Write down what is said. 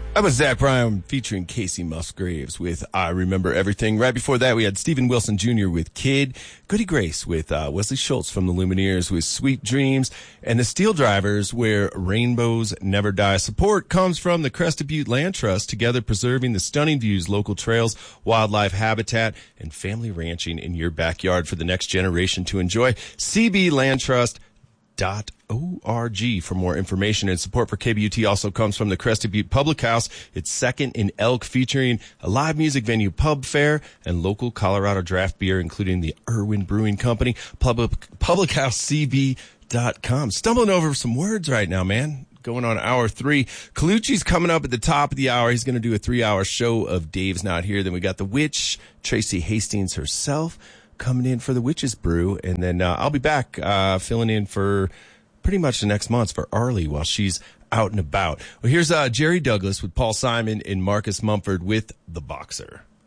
That was Zach Bryan featuring Casey Musgraves with I Remember Everything. Right before that, we had Stephen Wilson Jr. with Kid, Goody Grace with Wesley Schultz from the Lumineers with Sweet Dreams, and the Steel Drivers where Rainbows Never Die. Support comes from the Crested Butte Land Trust, together preserving the stunning views, local trails, wildlife habitat, and family ranching in your backyard for the next generation to enjoy. CBLandtrust.org for more information, and support for KBUT also comes from the Crested Butte Public House. It's second in Elk, featuring a live music venue, pub fare, and local Colorado draft beer, including the Irwin Brewing Company. PublichouseCB.com. Stumbling over some words right now, man. Going on hour 3. Colucci's coming up at the top of the hour. He's going to do a 3-hour show of Dave's Not Here. Then we got the witch, Tracy Hastings herself, coming in for the Witch's Brew. And then I'll be back filling in for pretty much the next month for Arlie while she's out and about. Well, here's Jerry Douglas with Paul Simon and Marcus Mumford with The Boxer.